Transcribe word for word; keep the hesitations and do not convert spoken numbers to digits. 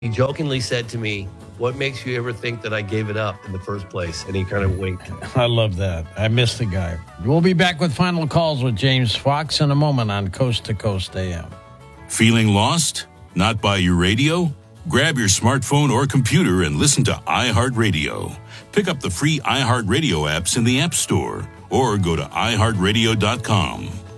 He jokingly said to me, "What makes you ever think that I gave it up in the first place?" And he kind of winked. I love that. I miss the guy. We'll be back with Final Calls with James Fox in a moment on Coast to Coast A M. Feeling lost? Not by your radio? Grab your smartphone or computer and listen to iHeartRadio. Pick up the free iHeartRadio apps in the App Store or go to i heart radio dot com.